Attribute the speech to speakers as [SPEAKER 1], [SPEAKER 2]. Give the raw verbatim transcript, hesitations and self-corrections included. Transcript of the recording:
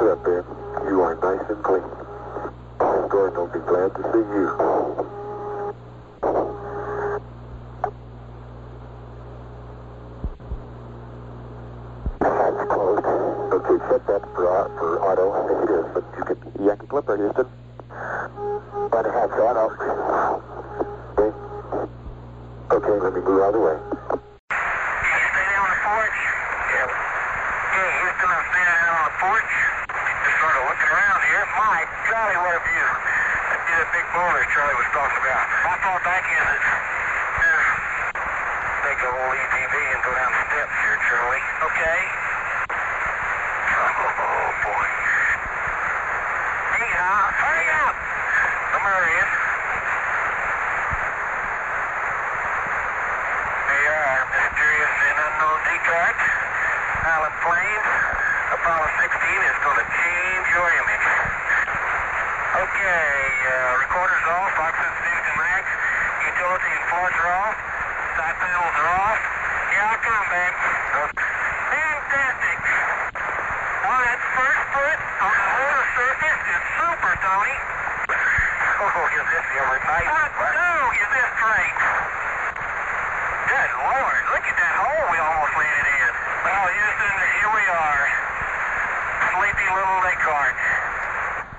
[SPEAKER 1] it up, Ben. You are nice and clean. Gordon will be glad to see you. Hatch closed. Okay, set that for, uh, for auto. Yes, it is, but you can Yankee Clipper, Houston. By the hatch auto. Okay. Okay, let me move out of the way.
[SPEAKER 2] Stay down on the porch? Yeah. Hey, Houston, I'm standing out on the porch. Just sort of looking around here. Mike, Charlie, what have you? I see that big boulder Charlie was talking about. How far back is it? Uh, take a little E T V and go down the steps here, Charlie. Okay. Oh, boy. Hey, uh, hurry up! I'm hurrying. They are mysterious and unknown decards. Island Plains. Apollo sixteen is going to change your image. Okay, uh, recorder's off, oxygen Houston Max, utility and floods are off, side panels are off. Here I come, babe. Fantastic. Oh, that first foot on the lunar surface is super, Tony. Oh, is this ever nice? What? No, is this great? Good Lord, look at that hole we almost landed in. Well, Houston, here we are. Sleepy little Descartes.